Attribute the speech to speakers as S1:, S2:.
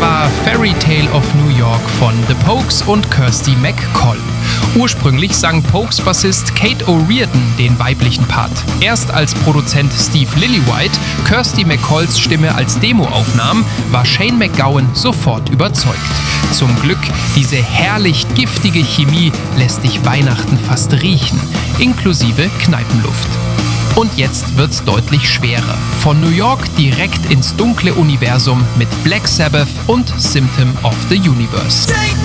S1: war Fairy Tale of New York von The Pogues und Kirsty MacColl. Ursprünglich sang Pogues-Bassist Kate O'Riordan den weiblichen Part. Erst als Produzent Steve Lillywhite Kirsty MacColls Stimme als Demo aufnahm, war Shane MacGowan sofort überzeugt. Zum Glück, diese herrlich giftige Chemie lässt dich Weihnachten fast riechen, inklusive Kneipenluft. Und jetzt wird's deutlich schwerer. Von New York direkt ins dunkle Universum mit Black Sabbath und Symptom of the Universe.